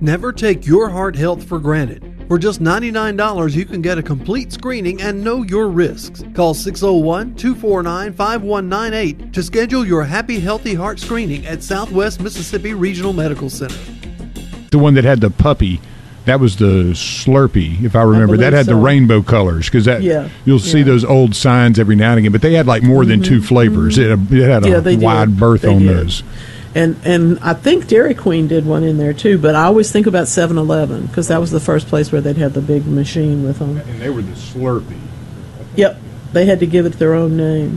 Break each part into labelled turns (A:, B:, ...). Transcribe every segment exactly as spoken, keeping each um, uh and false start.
A: Never take your heart health for granted. For just ninety-nine dollars, you can get a complete screening and know your risks. Call six oh one, two four nine, five one nine eight to schedule your Happy Healthy Heart screening at Southwest Mississippi Regional Medical Center.
B: The one that had the puppy, that was the Slurpee, if I remember. I that had so. the rainbow colors, because that yeah. you'll see yeah. those old signs every now and again. But they had like more mm-hmm. than two flavors. Mm-hmm. It, it had a yeah, wide did. berth they on did. those.
C: And and I think Dairy Queen did one in there too, but I always think about seven eleven because that was the first place where they'd had the big machine with them.
B: And they were the Slurpee.
C: Yep, they had to give it their own name.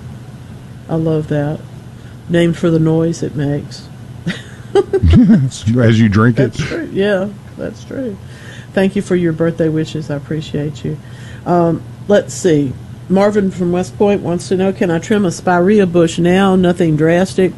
C: I love that. Named for the noise it makes.
B: As you drink it?
C: That's true. Yeah, that's true. Thank you for your birthday wishes. I appreciate you. Um, let's see. Marvin from West Point wants to know, can I trim a spirea bush now? Nothing drastic.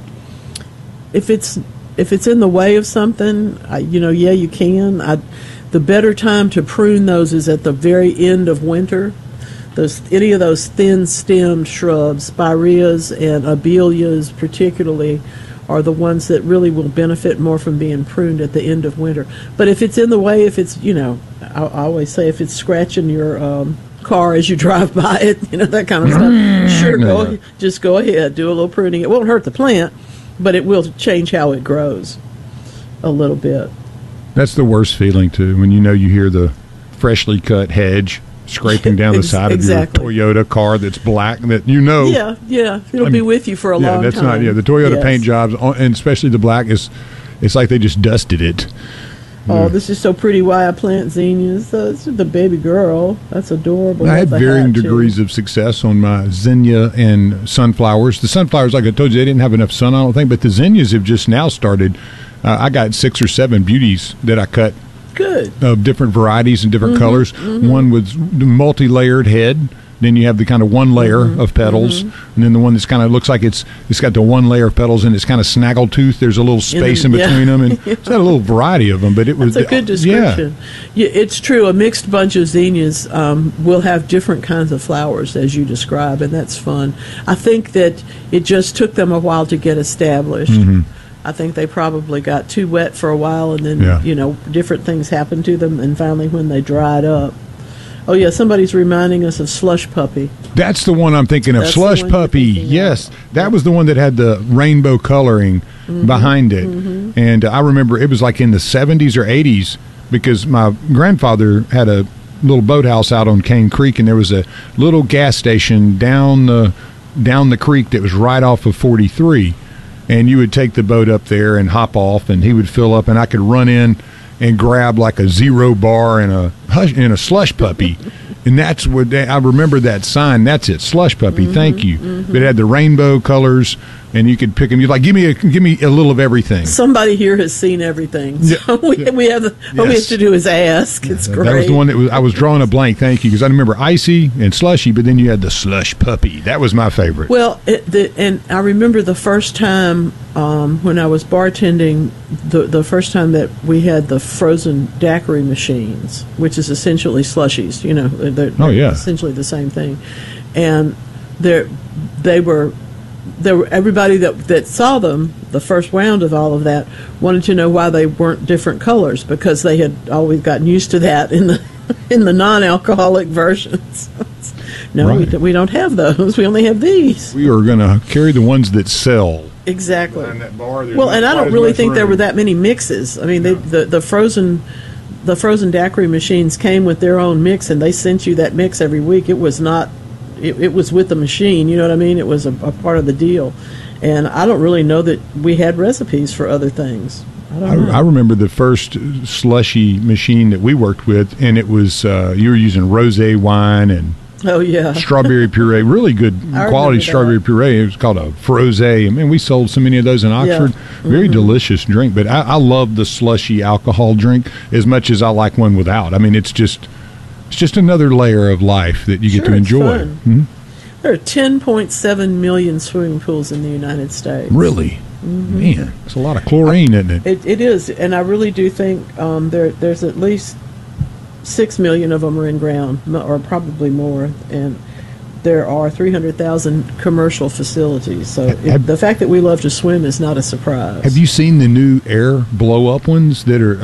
C: If it's if it's in the way of something, I, you know, yeah, you can. I, the better time to prune those is at the very end of winter. Those any of those thin-stemmed shrubs, spireas and abelias particularly, are the ones that really will benefit more from being pruned at the end of winter. But if it's in the way, if it's, you know, I, I always say if it's scratching your um, car as you drive by it, you know, that kind of stuff, sure, go, just go ahead, do a little pruning. It won't hurt the plant, but it will change how it grows a little bit.
B: That's the worst feeling, too, when you know you hear the freshly cut hedge scraping down the side exactly. of your Toyota car that's black, that you know.
C: Yeah, yeah, it'll I mean, be with you for a
B: yeah,
C: long
B: that's
C: time.
B: Not, yeah, the Toyota yes. paint jobs, and especially the black, is it's like they just dusted it.
C: Oh, yeah. This is so pretty. Why I plant zinnias. Uh, this is the baby girl. That's adorable.
B: I had varying degrees of success on my zinnia and sunflowers. The sunflowers, like I told you, they didn't have enough sun, I don't think, but the zinnias have just now started. Uh, I got six or seven beauties that I cut.
C: Good.
B: Of different varieties and different mm-hmm, colors. Mm-hmm. One with multi-layered head. Then you have the kind of one layer mm-hmm, of petals, mm-hmm. and then the one that's kind of looks like it's it's got the one layer of petals and it's kind of snaggle tooth. There's a little space in, the, in between yeah. them, and it's got a little variety of them. But it was
C: that's a good description. Yeah. yeah, it's true. A mixed bunch of zinnias um, will have different kinds of flowers as you describe, and that's fun. I think that it just took them a while to get established. Mm-hmm. I think they probably got too wet for a while, and then, yeah. you know, different things happened to them, and finally when they dried up. Oh, yeah, somebody's reminding us of Slush Puppy.
B: That's the one I'm thinking of. That's Slush Puppy, yes. Of. That was the one that had the rainbow coloring mm-hmm. behind it. Mm-hmm. And uh, I remember it was like in the seventies or eighties, because my grandfather had a little boathouse out on Cane Creek, and there was a little gas station down the, down the creek that was right off of forty-three. And you would take the boat up there and hop off, and he would fill up, and I could run in and grab like a Zero Bar and a hush, and a Slush Puppy. And that's what they, I remember that sign. That's it, Slush Puppy. Mm-hmm, thank you. Mm-hmm. It had the rainbow colors, and you could pick them. You're like, give me a, give me a little of everything.
C: Somebody here has seen everything. So yeah. we, we have the, yes. all we have to do is ask. It's
B: yeah,
C: great.
B: That was the one that was, I was drawing a blank. Thank you, because I remember Icy and Slushy, but then you had the Slush Puppy. That was my favorite.
C: Well, it, the, and I remember the first time um, when I was bartending, the the first time that we had the frozen daiquiri machines, which is essentially slushies. You know, they're,
B: oh yeah,
C: essentially the same thing, and they they were. There were everybody that that saw them, the first round of all of that, wanted to know why they weren't different colors, because they had always gotten used to that in the in the non-alcoholic versions. No, right. we, we don't have those. We only have these.
B: We are going to carry the ones that sell.
C: Exactly.
B: Behind that bar,
C: well, and I don't really think room. there were that many mixes. I mean, no. they, the the frozen the frozen daiquiri machines came with their own mix, and they sent you that mix every week. It was not. It, it was with the machine, you know what I mean? It was a, a part of the deal. And I don't really know that we had recipes for other things. I don't know.
B: I, I remember the first slushy machine that we worked with, and it was, uh, you were using rosé wine and
C: oh yeah,
B: strawberry puree, really good quality strawberry that. puree. It was called a frosé. I mean, we sold so many of those in Oxford. Yeah. Very mm-hmm. delicious drink. But I, I love the slushy alcohol drink as much as I like one without. I mean, it's just... It's just another layer of life that you
C: sure,
B: get to enjoy.
C: Mm-hmm. There are ten point seven million swimming pools in the United States.
B: Really? Mm-hmm. Man, it's a lot of chlorine,
C: I,
B: isn't it?
C: it? It is, and I really do think um, there there's at least six million of them are in ground, or probably more, and there are three hundred thousand commercial facilities. So it, have, the fact that we love to swim is not a surprise.
B: Have you seen the new air blow-up ones that are